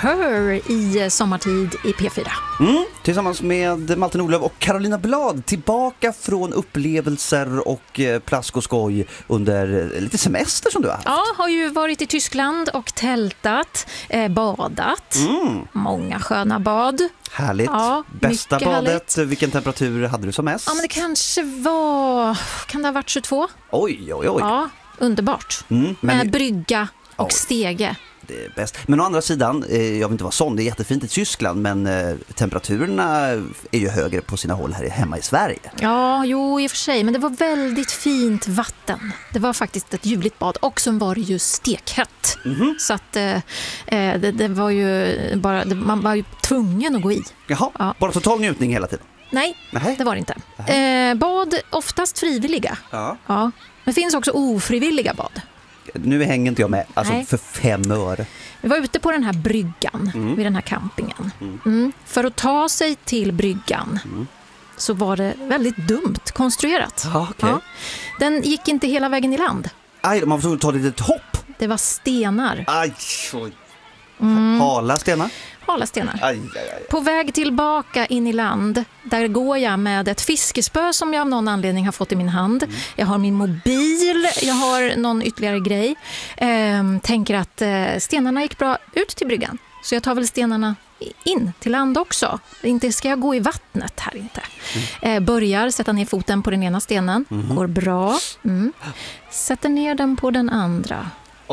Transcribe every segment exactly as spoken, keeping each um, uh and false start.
Her i Sommartid i P fyra. Mm, tillsammans med Malte Nordlöf och Carolina Blad, tillbaka från upplevelser och eh, plask och skoj under eh, lite semester som du har haft. Ja, har ju varit i Tyskland och tältat, eh, badat. Mm. Många sköna bad. Härligt. Ja, bästa badet, härligt. Vilken temperatur hade du som mest? Ja, men det kanske var, kan det ha varit tjugotvå? Oj, oj, oj. Ja, underbart. Mm, men... Med brygga och oj. stege. Det är bäst. Men å andra sidan, eh, jag vill inte vara sån, det är jättefint i Tyskland, men eh, temperaturerna är ju högre på sina håll här hemma i Sverige. Ja, jo i och för sig, men det var väldigt fint vatten. Det var faktiskt ett ljuvligt bad och som var ju stekhett. Mm-hmm. Så att eh, det, det var ju bara, det, man var ju tvungen att gå i. Jaha, ja. Bara total njutning hela tiden? Nej, Nej. det var det inte. Eh, bad oftast frivilliga. Ja. Ja. Men det finns också ofrivilliga bad. Nu hänger inte jag med, alltså Nej. för fem öre. Vi var ute på den här bryggan, mm. vid den här campingen. Mm. Mm. För att ta sig till bryggan mm. så var det väldigt dumt konstruerat. Ah, okay. Ja. Den gick inte hela vägen i land. Aj, man får ta ett litet hopp. Det var stenar. Aj, oj. Mm. Hala stenar? Hala stenar. Aj, aj, aj. På väg tillbaka in i land, där går jag med ett fiskespö som jag av någon anledning har fått i min hand. Mm. Jag har min mobil, jag har någon ytterligare grej. Ehm, tänker att eh, stenarna gick bra ut till bryggan. Så jag tar väl stenarna in till land också. Inte ska jag gå i vattnet här inte. Mm. Eh, börjar sätta ner foten på den ena stenen. Mm. Går bra. Mm. Sätter ner den på den andra.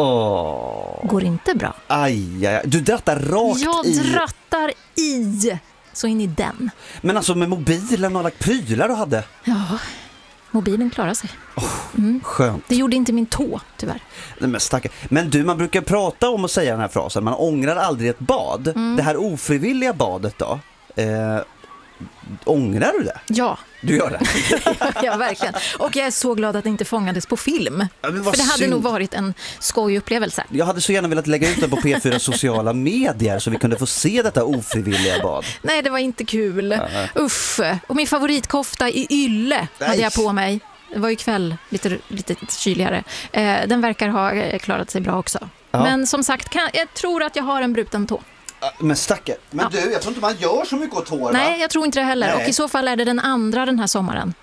Oh. Går inte bra. Aj, aj, aj. Du drattar rakt jag i. Jag drattar i. Så in i den. Men alltså med mobilen och alla prylar du hade. Ja, mobilen klarar sig. Oh, mm. Skönt. Det gjorde inte min tå, tyvärr. Nej, men, stackar. Men du, man brukar prata om att säga den här frasen. Man ångrar aldrig ett bad. Mm. Det här ofrivilliga badet då. Eh, ångrar du det? Ja. Du gör det? Ja, verkligen. Och jag är så glad att det inte fångades på film. Ja, för det hade synd. nog varit en skojupplevelse. Jag hade så gärna velat lägga ut det på P fyra sociala medier så vi kunde få se detta ofrivilliga bad. Nej, det var inte kul. Ja. Uff. Och min favoritkofta i ylle Nej. hade jag på mig. Det var ju kväll, lite, lite kyligare. Eh, den verkar ha klarat sig bra också. Ja. Men som sagt, kan, jag tror att jag har en bruten tå. Men stackare, men ja. du, jag tror inte man gör så mycket åt tår. Nej, jag tror inte det heller. Nej. Och i så fall är det den andra den här sommaren.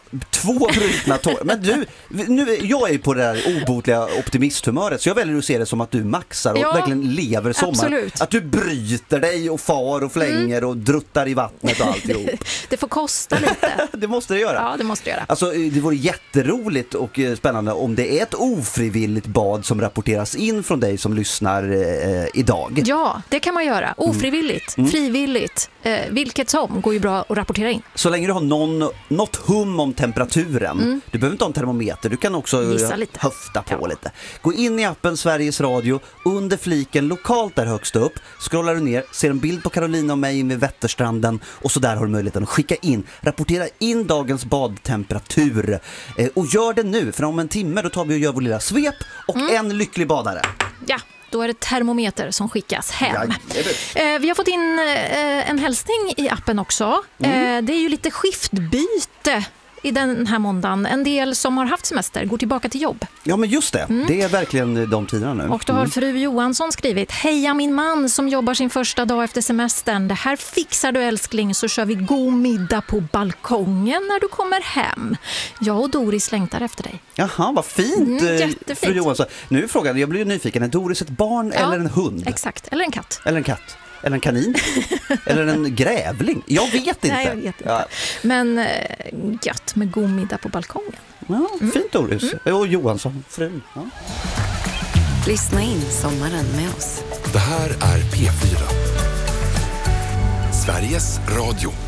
Två brutna tår. Men du, nu, jag är på det där obotliga optimisthumöret så jag väljer att se det som att du maxar och ja, verkligen lever sommar. Absolut. Att du bryter dig och far och flänger mm. och druttar i vattnet och alltihop. Det får kosta lite. Det måste det göra. Ja, det måste det göra. Alltså, det vore jätteroligt och spännande om det är ett ofrivilligt bad som rapporteras in från dig som lyssnar eh, idag. Ja, det kan man göra. Ofrivilligt, mm. frivilligt, eh, vilket som går ju bra att rapportera in. Så länge du har någon, något hum om temperaturen. Mm. Du behöver inte ha en termometer, du kan också höfta på ja. lite. Gå in i appen Sveriges Radio, under fliken lokalt där högst upp, scrollar du ner, ser en bild på Carolina och mig vid Vätterstranden och så där har du möjligheten att skicka in, rapportera in dagens badtemperatur. Eh, och gör det nu, för om en timme då tar vi och gör vår lilla svep och mm. en lycklig badare. Ja. Då är det termometer som skickas hem. Ja, eh, vi har fått in eh, en hälsning i appen också. Mm. Eh, det är ju lite skiftbyte i den här måndagen. En del som har haft semester går tillbaka till jobb. Ja, men just det. Mm. Det är verkligen de tiderna nu. Och då har fru Johansson skrivit: Heja min man som jobbar sin första dag efter semestern. Det här fixar du älskling, så kör vi god middag på balkongen när du kommer hem. Jag och Doris längtar efter dig. Jaha, vad fint, mm, jättefint. Fru Johansson. Nu är frågan, jag blir ju nyfiken. Är Doris ett barn ja, eller en hund? Exakt, eller en katt. Eller en katt. Eller en kanin? Eller en grävling? Jag vet inte. Nej, jag vet inte. Ja. Men äh, gött med god middag på balkongen. Ja, mm. fint Doris. Mm. Och Johansson, frun. Ja. Lyssna in sommaren med oss. Det här är P fyra. Sveriges Radio.